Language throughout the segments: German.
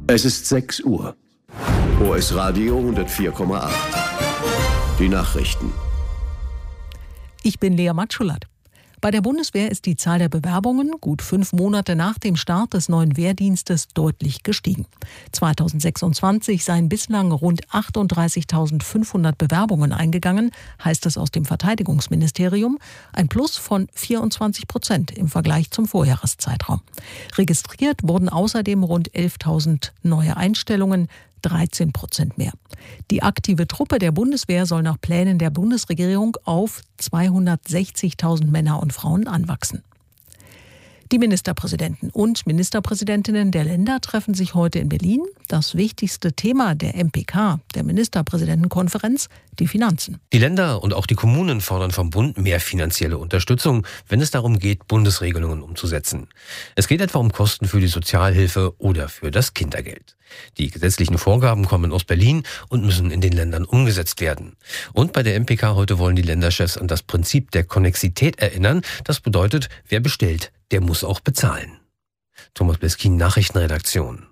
Es ist 6 Uhr. OS Radio 104,8. Die Nachrichten. Ich bin Lea Matschulat. Bei der Bundeswehr ist die Zahl der Bewerbungen gut 5 Monate nach dem Start des neuen Wehrdienstes deutlich gestiegen. 2026 seien bislang rund 38.500 Bewerbungen eingegangen, heißt es aus dem Verteidigungsministerium, ein Plus von 24% im Vergleich zum Vorjahreszeitraum. Registriert wurden außerdem rund 11.000 neue Einstellungen, 13% mehr. Die aktive Truppe der Bundeswehr soll nach Plänen der Bundesregierung auf 260.000 Männer und Frauen anwachsen. Die Ministerpräsidenten und Ministerpräsidentinnen der Länder treffen sich heute in Berlin. Das wichtigste Thema der MPK, der Ministerpräsidentenkonferenz, die Finanzen. Die Länder und auch die Kommunen fordern vom Bund mehr finanzielle Unterstützung, wenn es darum geht, Bundesregelungen umzusetzen. Es geht etwa um Kosten für die Sozialhilfe oder für das Kindergeld. Die gesetzlichen Vorgaben kommen aus Berlin und müssen in den Ländern umgesetzt werden. Und bei der MPK heute wollen die Länderchefs an das Prinzip der Konnexität erinnern. Das bedeutet, wer bestellt, der muss auch bezahlen. Thomas Bleskin, Nachrichtenredaktion.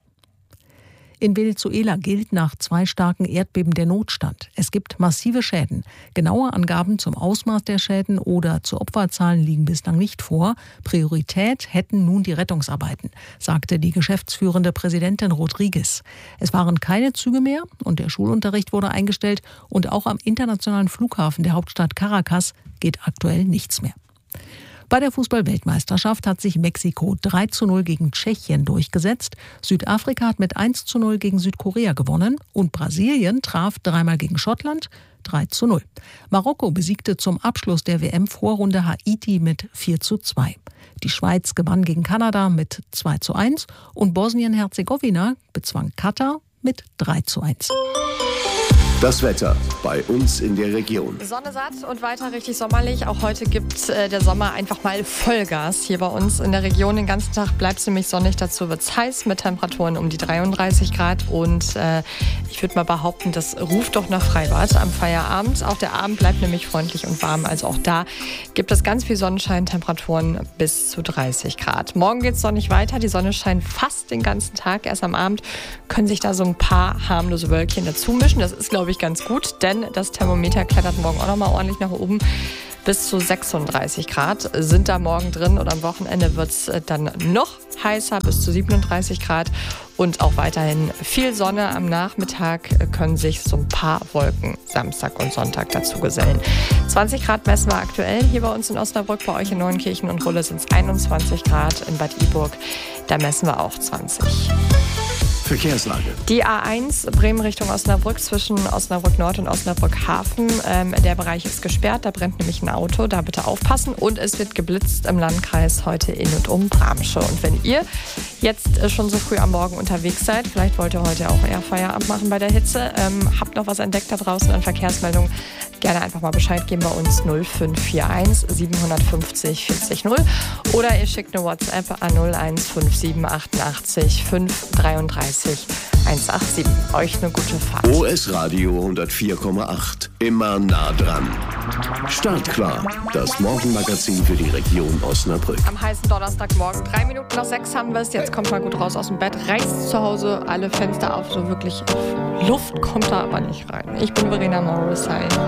In Venezuela gilt nach 2 starken Erdbeben der Notstand. Es gibt massive Schäden. Genaue Angaben zum Ausmaß der Schäden oder zu Opferzahlen liegen bislang nicht vor. Priorität hätten nun die Rettungsarbeiten, sagte die geschäftsführende Präsidentin Rodriguez. Es waren keine Züge mehr und der Schulunterricht wurde eingestellt. Und auch am internationalen Flughafen der Hauptstadt Caracas geht aktuell nichts mehr. Bei der Fußball-Weltmeisterschaft hat sich Mexiko 3:0 gegen Tschechien durchgesetzt. Südafrika hat mit 1:0 gegen Südkorea gewonnen und Brasilien traf 3-mal gegen Schottland 3:0. Marokko besiegte zum Abschluss der WM-Vorrunde Haiti mit 4:2. Die Schweiz gewann gegen Kanada mit 2:1 und Bosnien-Herzegowina bezwang Katar mit 3:1. Das Wetter bei uns in der Region. Sonne satt und weiter richtig sommerlich. Auch heute gibt der Sommer einfach mal Vollgas hier bei uns in der Region. Den ganzen Tag bleibt es nämlich sonnig. Dazu wird es heiß mit Temperaturen um die 33 Grad. Und ich würde mal behaupten, das ruft doch nach Freibad am Feierabend. Auch der Abend bleibt nämlich freundlich und warm. Also auch da gibt es ganz viel Sonnenschein, Temperaturen bis zu 30 Grad. Morgen geht es sonnig weiter. Die Sonne scheint fast den ganzen Tag. Erst am Abend können sich da so ein paar harmlose Wölkchen dazu mischen. Das ist, glaube ich, ganz gut, denn das Thermometer klettert morgen auch noch mal ordentlich nach oben. Bis zu 36 Grad sind da morgen drin und am Wochenende wird es dann noch heißer, bis zu 37 Grad und auch weiterhin viel Sonne. Am Nachmittag können sich so ein paar Wolken Samstag und Sonntag dazu gesellen. 20 Grad messen wir aktuell hier bei uns in Osnabrück, bei euch in Neunkirchen und Rulle sind es 21 Grad, in Bad Iburg, da messen wir auch 20. Verkehrslage. Die A1 Bremen Richtung Osnabrück zwischen Osnabrück Nord und Osnabrück Hafen. Der Bereich ist gesperrt, da brennt nämlich ein Auto, da bitte aufpassen. Und es wird geblitzt im Landkreis heute in und um Bramsche. Und wenn ihr jetzt schon so früh am Morgen unterwegs seid, vielleicht wollt ihr heute auch eher Feierabend machen bei der Hitze, habt noch was entdeckt da draußen an Verkehrsmeldungen, gerne einfach mal Bescheid geben bei uns 0541 750 40 0 oder ihr schickt eine WhatsApp an 0157 88 533 187. Euch eine gute Fahrt. OS Radio 104,8. Immer nah dran. Startklar. Das Morgenmagazin für die Region Osnabrück. Am heißen Donnerstagmorgen. 3 Minuten nach 6 haben wir es. Jetzt kommt mal gut raus aus dem Bett. Reißt zu Hause alle Fenster auf. So wirklich Luft kommt da aber nicht rein. Ich bin Verena Morris.